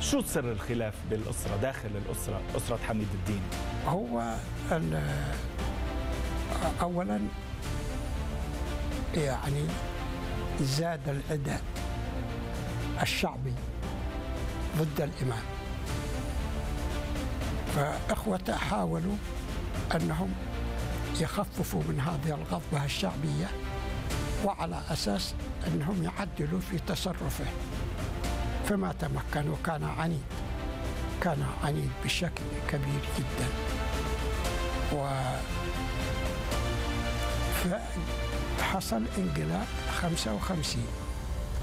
شو سر الخلاف بالأسرة داخل الأسرة، أسرة حميد الدين؟ هو أولا يعني زاد العداء الشعبي ضد الإمام، فإخوته حاولوا أنهم يخففوا من هذه الغضبة الشعبية، وعلى أساس أنهم يعدلوا في تصرفه، فما تمكن وكان عنيد، كان عنيد بشكل كبير جدا. وحصل انقلاب 55